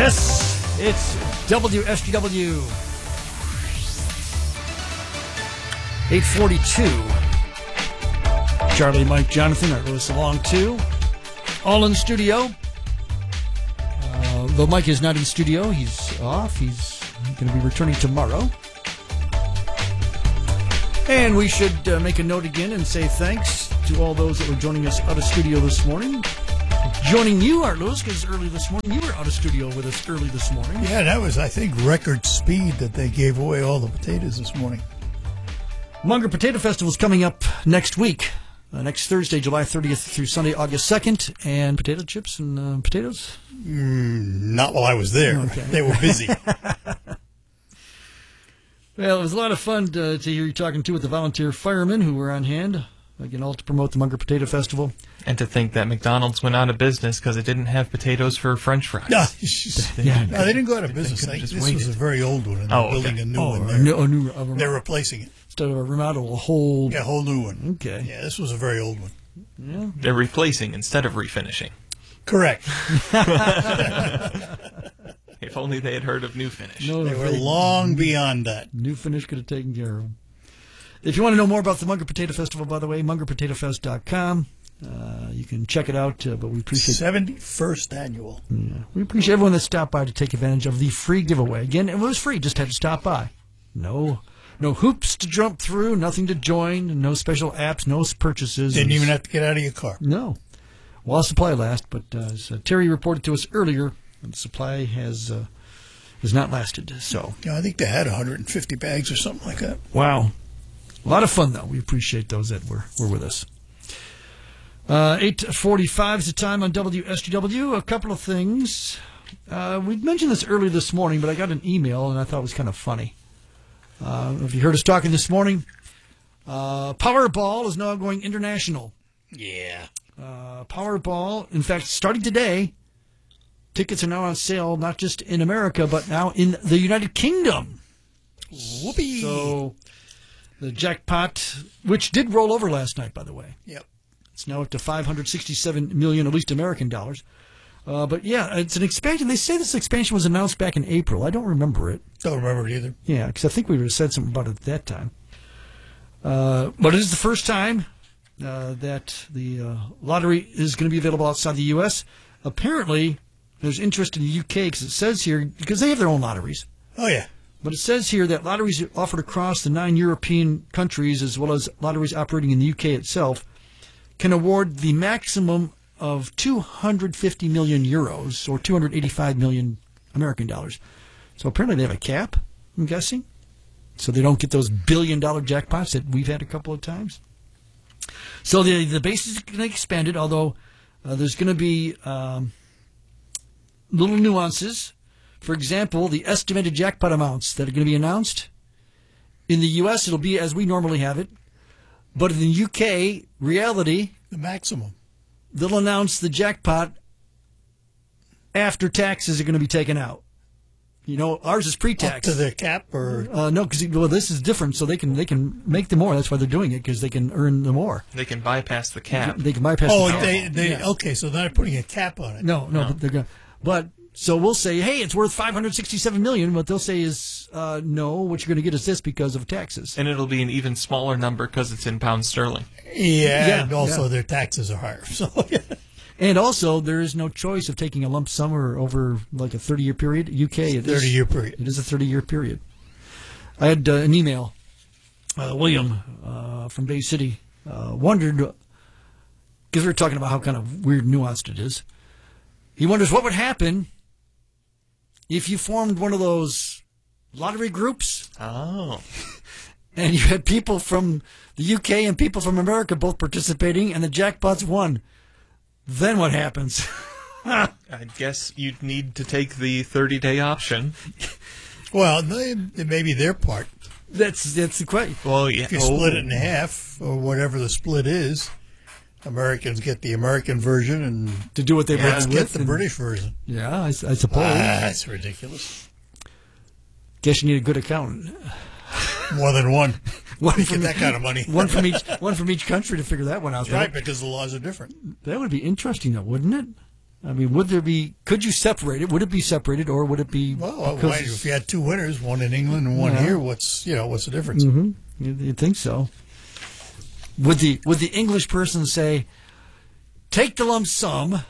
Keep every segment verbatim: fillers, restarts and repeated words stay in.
Yes, it's W S G W. eight forty-two. Charlie, Mike, Jonathan, Art Lewis along too. All in studio. Uh, though Mike is not in studio, he's off. He's going to be returning tomorrow. And we should uh, make a note again and say thanks to all those that were joining us out of studio this morning. Joining you, Art Lewis, because early this morning, you were out of studio with us early this morning. Yeah, that was, I think, record speed that they gave away all the potatoes this morning. Munger Potato Festival is coming up next week, uh, next Thursday, July thirtieth through Sunday, August second. And potato chips and uh, potatoes? Mm, not while I was there. Okay. They were busy. Well, it was a lot of fun to, to hear you talking to with the volunteer firemen who were on hand, again, all to promote the Munger Potato Festival. And to think that McDonald's went out of business because it didn't have potatoes for French fries. No, they, yeah, no they didn't go out of business. They, this waited. was a very old one, and they're oh, building okay. a new oh, one. A new, a new, a they're replacing it. Instead of a remodel, a whole... Yeah, a whole new one. Okay. Yeah, this was a very old one. Yeah. They're replacing instead of refinishing. Correct. If only they had heard of New Finish. No, they were long beyond that. New Finish could have taken care of them. If you want to know more about the Munger Potato Festival, by the way, munger potato fest dot com. Uh, you can check it out, uh, but we appreciate... seventy-first annual. Yeah, we appreciate everyone that stopped by to take advantage of the free giveaway. Again, it was free, just had to stop by. No no hoops to jump through, nothing to join, no special apps, no purchases. Didn't even have to get out of your car. No. While supply lasts, but uh, as uh, Terry reported to us earlier, the supply has uh, has not lasted. So yeah, I think they had one hundred fifty bags or something like that. Wow. A lot of fun, though. We appreciate those that were, were with us. Uh, eight forty-five is the time on W S G W. A couple of things. Uh, we mentioned this earlier this morning, but I got an email, and I thought it was kind of funny. Uh, if you heard us talking this morning, uh, Powerball is now going international. Yeah. Uh, Powerball, in fact, starting today, tickets are now on sale, not just in America, but now in the United Kingdom. Whoopee! So the jackpot, which did roll over last night, by the way. Yep. It's now up to five hundred sixty-seven million, at least American dollars. Uh, but yeah, it's an expansion. They say this expansion was announced back in April. I don't remember it. Don't remember it either. Yeah, because I think we would have said something about it at that time. Uh, but it is the first time uh, that the uh, lottery is going to be available outside the U S Apparently, there's interest in the U K because it says here, because they have their own lotteries. Oh, yeah. But it says here that lotteries offered across the nine European countries, as well as lotteries operating in the U K itself, can award the maximum of two hundred fifty million euros, or two hundred eighty-five million American dollars. So apparently they have a cap, I'm guessing. So they don't get those billion-dollar jackpots that we've had a couple of times. So the the base is going to be expanded, although uh, there's going to be um, little nuances. For example, the estimated jackpot amounts that are going to be announced. In the U S, it'll be as we normally have it. But in the U K, reality... The maximum. They'll announce the jackpot after taxes are going to be taken out. You know, ours is pre-tax. Up to the cap, or uh, no? Because well, this is different, so they can they can make the more. That's why they're doing it, because they can earn the more. They can bypass the cap. They can bypass. Oh, the cap. they they yeah. okay. So they're not putting a cap on it. No, no, no. But they're going. But so we'll say, hey, it's worth five hundred sixty-seven million. What they'll say is, uh, no, what you're going to get is this because of taxes. And it'll be an even smaller number because it's in pounds sterling. Yeah, yeah and also yeah. their taxes are higher. So. Yeah. And also, there is no choice of taking a lump sum or over like a thirty-year period. U K, it is thirty-year period. It is a thirty-year period. I had uh, an email. Uh, William uh, from Bay City uh, wondered, because we were talking about how kind of weird, nuanced it is. He wonders what would happen if you formed one of those lottery groups. Oh. And you had people from the U K and people from America both participating, and the jackpots won. Then what happens? I guess you'd need to take the thirty-day option. Well, they, maybe their part. That's that's the question. Well, yeah. If you oh. split it in half, or whatever the split is, Americans get the American version, and to do what they yeah, want get with, the and, British version. Yeah, I, I suppose. Ah, that's ridiculous. Guess you need a good accountant. More than one. One you from get that kind of money. one from each one from each country to figure that one out. Right, because the laws are different. That would be interesting, though, wouldn't it? I mean, would there be? Could you separate it? Would it be separated, or would it be? Well, why, if you had two winners, one in England and one Yeah. here, what's you know what's the difference? Mm-hmm. You, you'd think so. Would the would the English person say, "Take the lump sum,"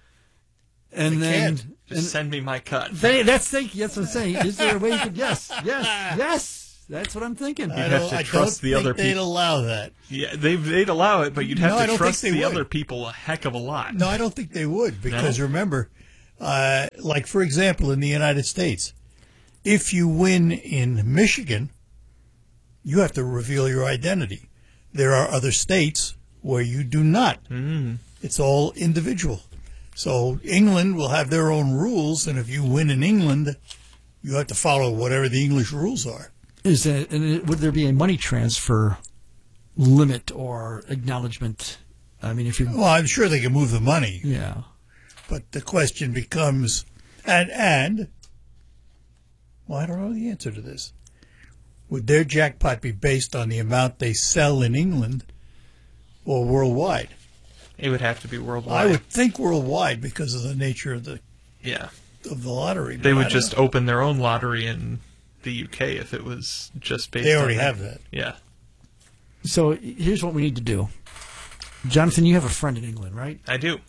and They then can't. Just and send me my cut. they, that's think that's what I'm saying. Is there a way you could? Yes, yes, yes. That's what I'm thinking. I have don't, to I trust don't the think other they'd people. allow that. Yeah, they, they'd allow it, but you'd have No, I to don't trust think they the would. other people a heck of a lot. No, I don't think they would because No? remember, uh, like for example, in the United States, if you win in Michigan, you have to reveal your identity. There are other states where you do not. Mm. It's all individual. So England will have their own rules, and if you win in England, you have to follow whatever the English rules are. Is that, and it- would there be a money transfer limit or acknowledgement? I mean, if you, Well, I'm sure they can move the money, yeah, but the question becomes, and and, well, I don't know the answer to this. Would their jackpot be based on the amount they sell in England or worldwide? It would have to be worldwide. I would think worldwide because of the nature of the Yeah. of the lottery. They but I would don't just know. open their own lottery in the U K if it was just based They on already that. have that. Yeah. So here's what we need to do. Jonathan, you have a friend in England, right? I do.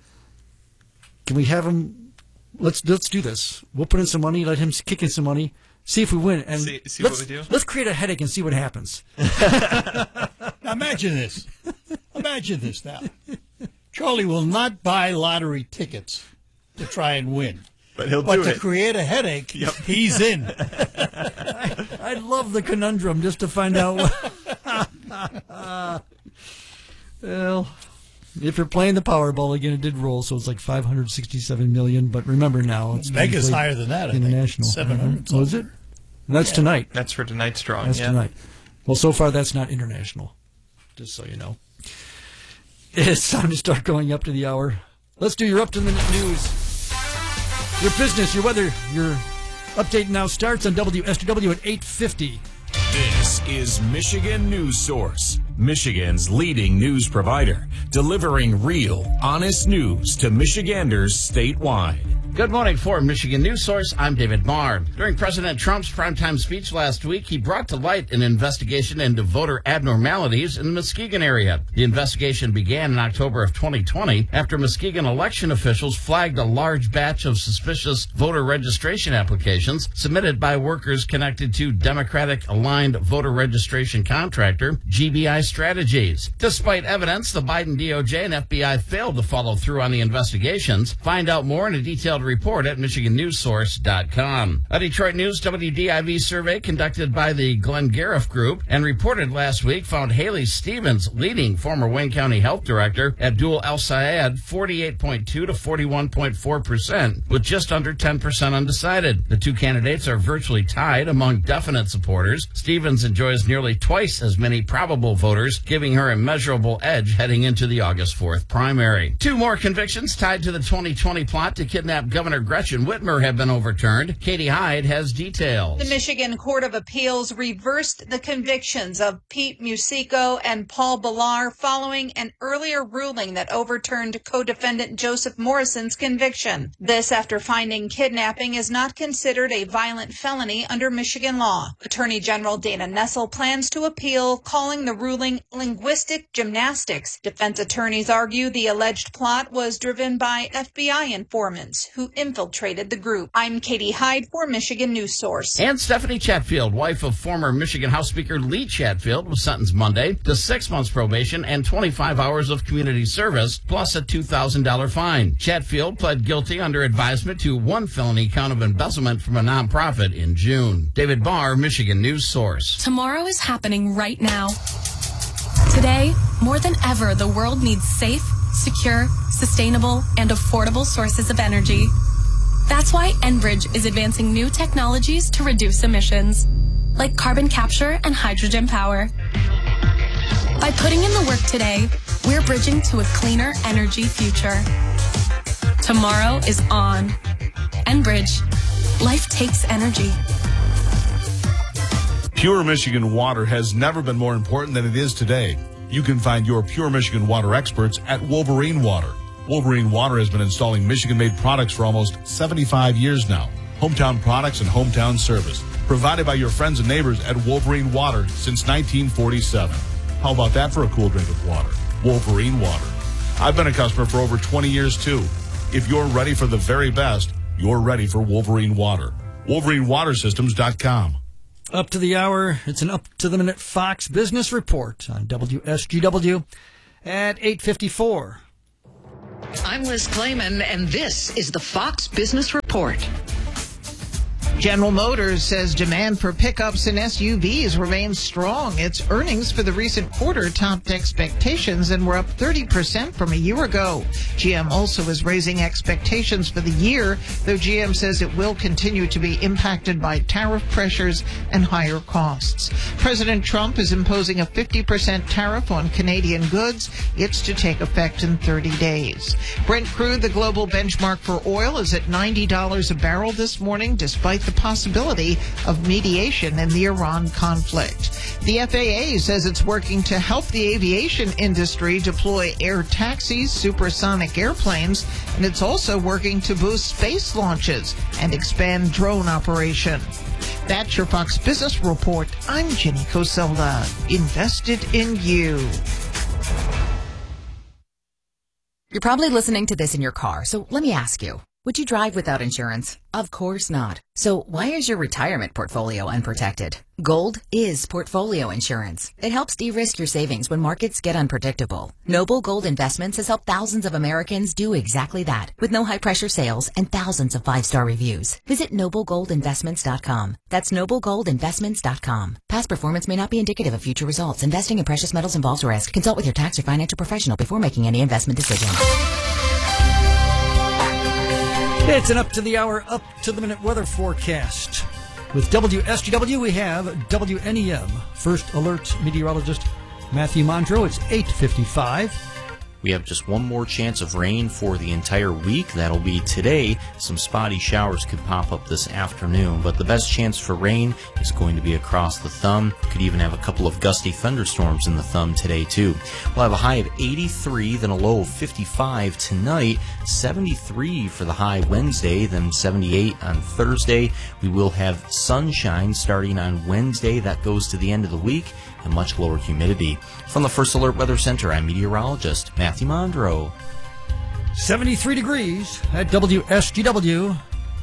Can we have him? Let's let's do this. We'll put in some money, let him kick in some money, see if we win, and See- see let's, what we do? Let's create a headache and see what happens. Now imagine this. Imagine this now. Charlie will not buy lottery tickets to try and win. But he'll But do to it. create a headache, Yep. he's in. I love the conundrum just to find out. What... well, if you're playing the Powerball again, it did roll, so it's like five hundred sixty-seven million. But remember now, it's being Mega's played higher than that, I international. think. seven hundred. Mhm. Was it? And that's tonight. That's for tonight's drawing. That's yeah. tonight. Well, so far that's not international. Just so you know, it's time to start going up to the hour. Let's do your up to the minute news. Your business, your weather, your update now starts on W S T W at eight fifty. This is Michigan News Source, Michigan's leading news provider, delivering real, honest news to Michiganders statewide. Good morning for Michigan News Source. I'm David Marr. During President Trump's primetime speech last week, he brought to light an investigation into voter abnormalities in the Muskegon area. The investigation began in October of twenty twenty after Muskegon election officials flagged a large batch of suspicious voter registration applications submitted by workers connected to Democratic-aligned voter registration contractor G B I Strategies. Despite evidence, the Biden D O J and F B I failed to follow through on the investigations. Find out more in a detailed report at Michigan News Source dot com. A Detroit News W D I V survey conducted by the Glenn Gariff Group and reported last week found Haley Stevens leading former Wayne County Health Director Abdul El Sayed forty-eight point two to forty-one point four percent, with just under ten percent undecided. The two candidates are virtually tied among definite supporters. Stevens enjoys nearly twice as many probable voters, giving her a measurable edge heading into the August fourth primary. Two more convictions tied to the twenty twenty plot to kidnap Governor Gretchen Whitmer have been overturned. Katie Hyde has details. The Michigan Court of Appeals reversed the convictions of Pete Musico and Paul Ballar following an earlier ruling that overturned co-defendant Joseph Morrison's conviction. This after finding kidnapping is not considered a violent felony under Michigan law. Attorney General Dana Nessel plans to appeal, calling the ruling linguistic gymnastics. Defense attorneys argue the alleged plot was driven by F B I informants who infiltrated the group. I'm Katie Hyde for Michigan News Source. And Stephanie Chatfield, wife of former Michigan House Speaker Lee Chatfield, was sentenced Monday to six months probation and twenty-five hours of community service, plus a two thousand dollars fine. Chatfield pled guilty under advisement to one felony count of embezzlement from a nonprofit in June. David Barr, Michigan News Source. Tomorrow is happening right now. Today, more than ever, the world needs safe, secure, sustainable, and affordable sources of energy. That's why Enbridge is advancing new technologies to reduce emissions, like carbon capture and hydrogen power. By putting in the work today, we're bridging to a cleaner energy future. Tomorrow is on. Enbridge. Life takes energy. Pure Michigan water has never been more important than it is today. You can find your Pure Michigan water experts at Wolverine Water. Wolverine Water has been installing Michigan-made products for almost seventy-five years now. Hometown products and hometown service provided by your friends and neighbors at Wolverine Water since nineteen forty-seven. How about that for a cool drink of water? Wolverine Water. I've been a customer for over twenty years, too. If you're ready for the very best, you're ready for Wolverine Water. Wolverine Water Systems dot com. Up to the hour, it's an up-to-the-minute Fox Business Report on W S G W at eight fifty-four. I'm Liz Clayman, and this is the Fox Business Report. General Motors says demand for pickups and S U Vs remains strong. Its earnings for the recent quarter topped expectations and were up thirty percent from a year ago. G M also is raising expectations for the year, though G M says it will continue to be impacted by tariff pressures and higher costs. President Trump is imposing a fifty percent tariff on Canadian goods. It's to take effect in thirty days. Brent crude, the global benchmark for oil, is at ninety dollars a barrel this morning, despite the possibility of mediation in the Iran conflict. The F A A says it's working to help the aviation industry deploy air taxis, supersonic airplanes, and it's also working to boost space launches and expand drone operation. That's your Fox Business Report. I'm Jenny Coselda. Invested in you. You're probably listening to this in your car, so let me ask you. Would you drive without insurance? Of course not. So why is your retirement portfolio unprotected? Gold is portfolio insurance. It helps de-risk your savings when markets get unpredictable. Noble Gold Investments has helped thousands of Americans do exactly that, with no high-pressure sales and thousands of five-star reviews. Visit noble gold investments dot com. That's noble gold investments dot com. Past performance may not be indicative of future results. Investing in precious metals involves risk. Consult with your tax or financial professional before making any investment decision. It's an up-to-the-hour, up-to-the-minute weather forecast. With W S G W, we have W N E M. First Alert meteorologist Matthew Mondro. It's eight fifty-five. We have just one more chance of rain for the entire week. That'll be today. Some spotty showers could pop up this afternoon, but the best chance for rain is going to be across the thumb. Could even have a couple of gusty thunderstorms in the thumb today, too. We'll have a high of eighty-three, then a low of fifty-five tonight, seventy-three for the high Wednesday, then seventy-eight on Thursday. We will have sunshine starting on Wednesday. That goes to the end of the week, and much lower humidity. From the First Alert Weather Center, I'm meteorologist Matthew Mondro. seventy-three degrees at W S G W.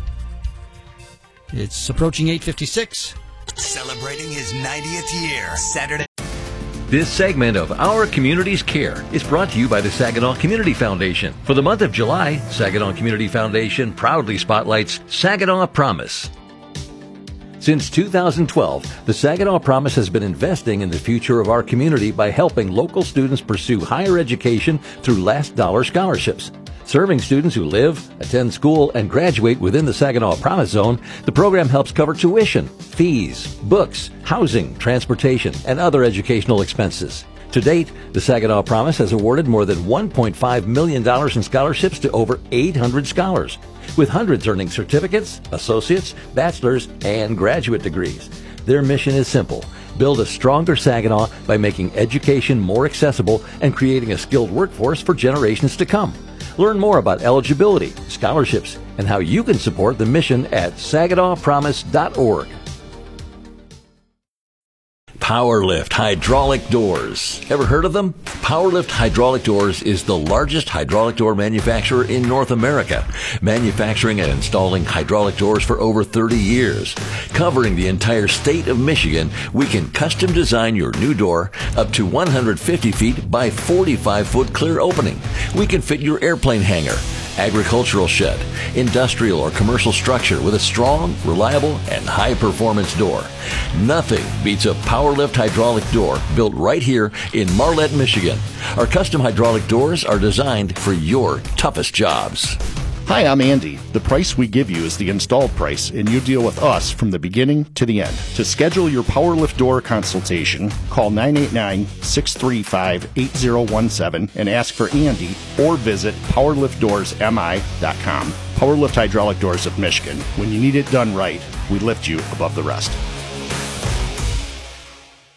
It's approaching eight fifty-six. Celebrating his ninetieth year, Saturday. This segment of Our Community's Care is brought to you by the Saginaw Community Foundation. For the month of July, Saginaw Community Foundation proudly spotlights Saginaw Promise. Since two thousand twelve, the Saginaw Promise has been investing in the future of our community by helping local students pursue higher education through last dollar scholarships. Serving students who live, attend school, and graduate within the Saginaw Promise Zone, the program helps cover tuition, fees, books, housing, transportation, and other educational expenses. To date, the Saginaw Promise has awarded more than one point five million dollars in scholarships to over eight hundred scholars, with hundreds earning certificates, associates, bachelor's, and graduate degrees. Their mission is simple: build a stronger Saginaw by making education more accessible and creating a skilled workforce for generations to come. Learn more about eligibility, scholarships, and how you can support the mission at saginaw promise dot org. Powerlift Hydraulic Doors. Ever heard of them? Powerlift Hydraulic Doors is the largest hydraulic door manufacturer in North America, manufacturing and installing hydraulic doors for over thirty years. Covering the entire state of Michigan, we can custom design your new door up to one hundred fifty feet by forty-five foot clear opening. We can fit your airplane hangar, agricultural shed, industrial or commercial structure with a strong, reliable, and high-performance door. Nothing beats a Powerlift hydraulic door built right here in Marlette, Michigan. Our custom hydraulic doors are designed for your toughest jobs. Hi, I'm Andy. The price we give you is the installed price, and you deal with us from the beginning to the end. To schedule your Powerlift door consultation, call nine eight nine, six three five, eight zero one seven and ask for Andy, or visit powerlift doors m i dot com. Powerlift Hydraulic Doors of Michigan. When you need it done right, we lift you above the rest.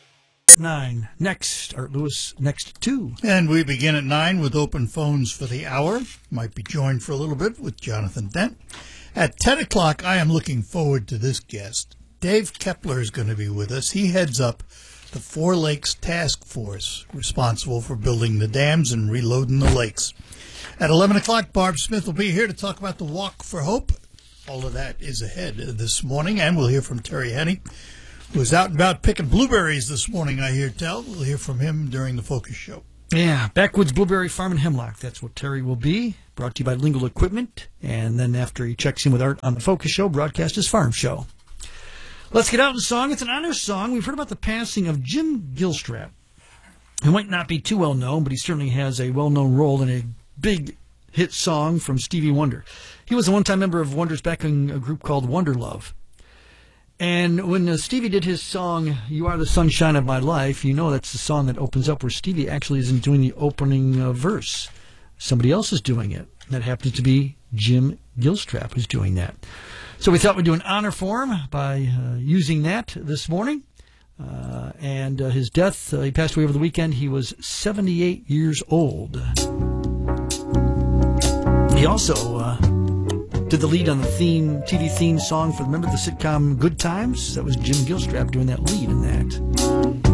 Nine. Next, Art Lewis, next two. And we begin at nine with open phones for the hour. Might be joined for a little bit with Jonathan Dent. At ten o'clock, I am looking forward to this guest. Dave Kepler is going to be with us. He heads up the Four Lakes Task Force, responsible for building the dams and reloading the lakes. At eleven o'clock, Barb Smith will be here to talk about the Walk for Hope. All of that is ahead this morning, and we'll hear from Terry Henney, who was out and about picking blueberries this morning, I hear tell. We'll hear from him during the Focus Show. Yeah, Backwoods Blueberry Farm in Hemlock. That's what Terry will be. Brought to you by Lingual Equipment. And then after he checks in with Art on the Focus Show, broadcast his farm show. Let's get out the song. It's an honor song. We've heard about the passing of Jim Gilstrap, who might not be too well known, but he certainly has a well-known role in a big hit song from Stevie Wonder. He was a one-time member of Wonder's backing a group called Wonder Love. And when uh, Stevie did his song, You Are the Sunshine of My Life, you know that's the song that opens up where Stevie actually isn't doing the opening uh, verse. Somebody else is doing it. That happens to be Jim Gilstrap who's doing that. So we thought we'd do an honor for him by uh, using that this morning. Uh, and uh, his death, uh, he passed away over the weekend. He was seventy-eight years old. He also uh, did the lead on the theme, T V theme song for, remember the sitcom Good Times? That was Jim Gilstrap doing that lead in that.